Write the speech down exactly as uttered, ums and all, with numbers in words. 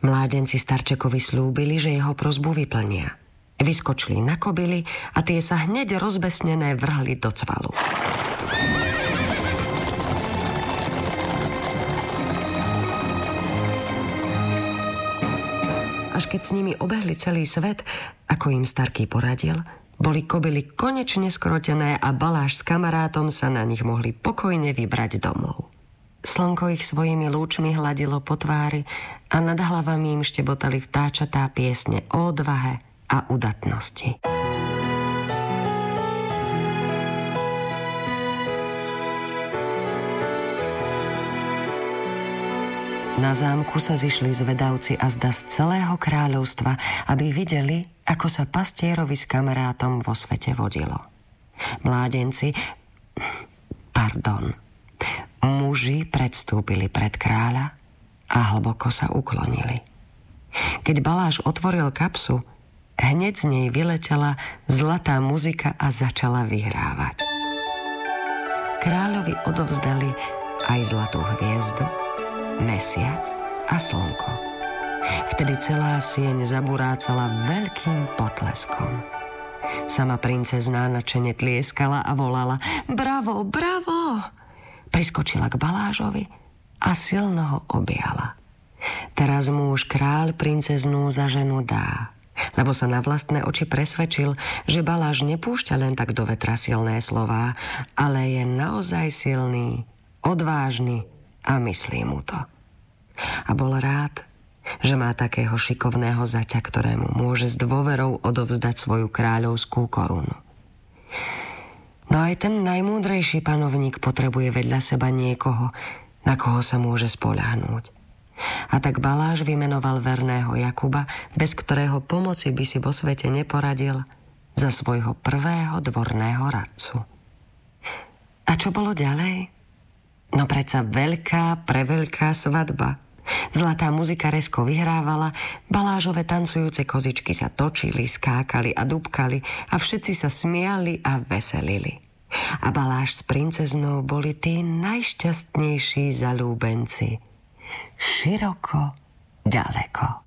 Mládenci starčekovi slúbili, že jeho prosbu vyplnia. Vyskočili na kobily a tie sa hneď rozbesnené vrhli do cvalu. Až keď s nimi obehli celý svet, ako im starký poradil, boli kobily konečne skrotené a Baláž s kamarátom sa na nich mohli pokojne vybrať domov. Slnko ich svojimi lúčmi hladilo po tvári a nad hlavami im štebotali vtáčatá piesne o odvahe a udatnosti. Na zámku sa zišli zvedavci azda z celého kráľovstva, aby videli, ako sa pastierovi s kamarátom vo svete vodilo. Mládenci, pardon, muži predstúpili pred kráľa a hlboko sa uklonili. Keď Baláž otvoril kapsu, hneď z nej vyletela zlatá muzika a začala vyhrávať. Kráľovi odovzdali aj zlatú hviezdu, mesiac a slnko. Vtedy celá sieň zaburácala veľkým potleskom. Sama princezná nadšene tlieskala a volala: Bravo, bravo! Priskočila k Balážovi a silno ho objala. Teraz muž kráľ princeznú za ženu dá, lebo sa na vlastné oči presvedčil, že Baláž nepúšťa len tak do vetra silné slová, ale je naozaj silný, odvážny a myslí mu to. A bol rád, že má takého šikovného zaťa, ktorému môže s dôverou odovzdať svoju kráľovskú korunu. No aj ten najmúdrejší panovník potrebuje vedľa seba niekoho, na koho sa môže spoľahnúť. A tak Baláž vymenoval verného Jakuba, bez ktorého pomoci by si vo svete neporadil, za svojho prvého dvorného radcu. A čo bolo ďalej? No predsa veľká, preveľká svadba. Zlatá muzika rezko vyhrávala, Balážove tancujúce kozičky sa točili, skákali a dúbkali a všetci sa smiali a veselili. A Baláž s princeznou boli tí najšťastnejší zalúbenci. Široko, ďaleko.